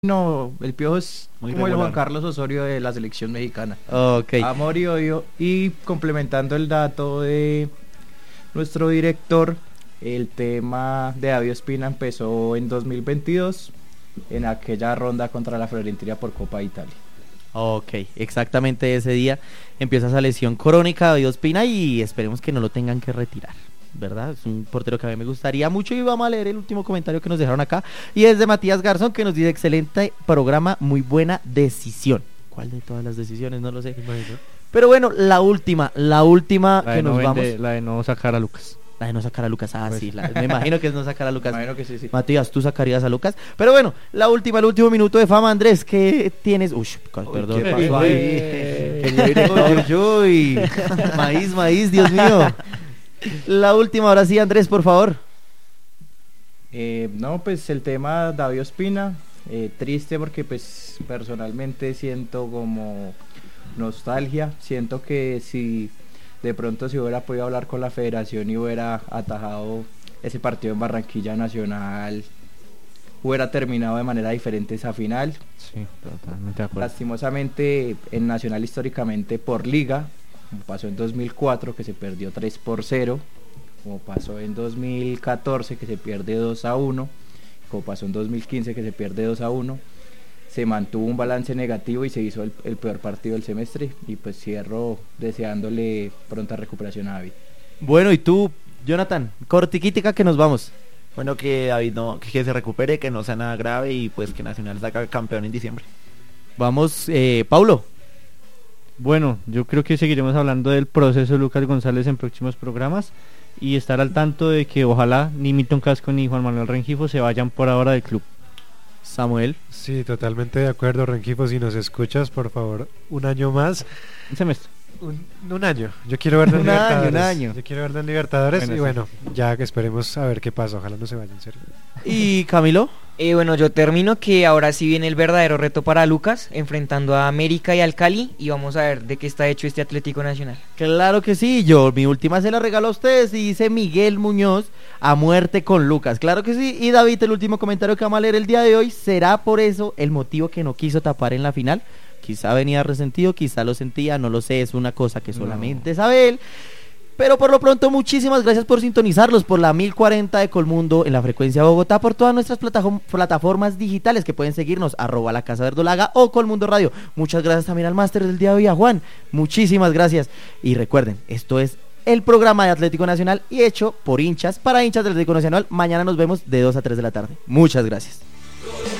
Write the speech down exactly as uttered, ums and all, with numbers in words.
No, el Piojo es Muy como el regular. Juan Carlos Osorio de la selección mexicana. Ok. Amor y odio. Y complementando el dato de nuestro director, el tema de David Ospina empezó en dos mil veintidós, en aquella ronda contra la Fiorentina por Copa de Italia. Ok, exactamente ese día empieza esa lesión crónica de David Ospina y esperemos que no lo tengan que retirar, ¿verdad? Es un portero que a mí me gustaría mucho y vamos a leer el último comentario que nos dejaron acá y es de Matías Garzón, que nos dice: excelente programa, muy buena decisión. ¿Cuál de todas las decisiones? No lo sé. Pero bueno, la última, la última La que de, no nos vende- vamos. la de no sacar a Lucas. La de no sacar a Lucas. Ah, Pues. sí, la- me imagino que es no sacar a Lucas. Imagino que sí, sí. Matías, tú sacarías a Lucas. Pero bueno, la última, el último minuto de fama, Andrés, ¿qué tienes? Uy, perdón, ¿qué pasó pasó ahí? ahí? Querido director, uy, maíz, maíz, Dios mío. La última, ahora sí, Andrés, por favor. Eh, no, pues el tema David Ospina, eh, triste porque pues personalmente siento como nostalgia, siento que si de pronto se hubiera podido hablar con la federación y hubiera atajado ese partido en Barranquilla Nacional, hubiera terminado de manera diferente esa final. Sí, totalmente de acuerdo. Lastimosamente en Nacional históricamente por liga, como pasó en dos mil cuatro que se perdió tres por cero, como pasó en dos mil catorce que se pierde dos a uno, como pasó en dos mil quince que se pierde dos a uno, se mantuvo un balance negativo y se hizo el, el peor partido del semestre. Y pues cierro deseándole pronta recuperación a David. Bueno, y tú, Jonathan, cortiquítica que nos vamos. Bueno, que David no, que se recupere, que no sea nada grave y pues que Nacional saca campeón en diciembre. Vamos, eh, Paulo. Bueno, yo creo que seguiremos hablando del proceso de Lucas González en próximos programas y estar al tanto de que ojalá ni Milton Casco ni Juan Manuel Rengifo se vayan por ahora del club. Samuel. Sí, totalmente de acuerdo, Rengifo, si nos escuchas, por favor, un año más. Un semestre. Un, un año, yo quiero verlo en Un año, Libertadores. un año. Yo quiero verlo en Libertadores Bueno, y sí. bueno, ya que esperemos a ver qué pasa, ojalá no se vaya, en serio. ¿Y Camilo? Eh, bueno, yo termino que ahora sí viene el verdadero reto para Lucas, enfrentando a América y al Cali, y vamos a ver de qué está hecho este Atlético Nacional. Claro que sí, yo mi última se la regalo a ustedes y dice Miguel Muñoz: a muerte con Lucas. Claro que sí. Y David, el último comentario que vamos a leer el día de hoy, ¿será por eso el motivo que no quiso tapar en la final? Quizá venía resentido, quizá lo sentía, no lo sé, es una cosa que solamente sabe él. Pero por lo pronto, muchísimas gracias por sintonizarlos por la mil cuarenta de Colmundo en la frecuencia Bogotá, por todas nuestras plataform- plataformas digitales que pueden seguirnos, arroba la Casa Verdolaga o Colmundo Radio. Muchas gracias también al máster del día de hoy, a Juan. Muchísimas gracias. Y recuerden, esto es el programa de Atlético Nacional y hecho por hinchas, para hinchas del Atlético Nacional. Mañana nos vemos de dos a tres de la tarde. Muchas gracias.